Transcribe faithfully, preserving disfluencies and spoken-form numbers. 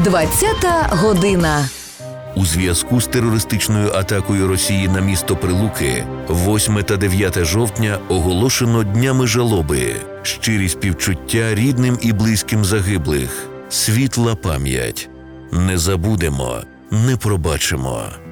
двадцята година. У зв'язку з терористичною атакою Росії на місто Прилуки восьме та дев'яте жовтня оголошено днями жалоби. Щирі співчуття рідним і близьким загиблих. Світла пам'ять. Не забудемо, не пробачимо.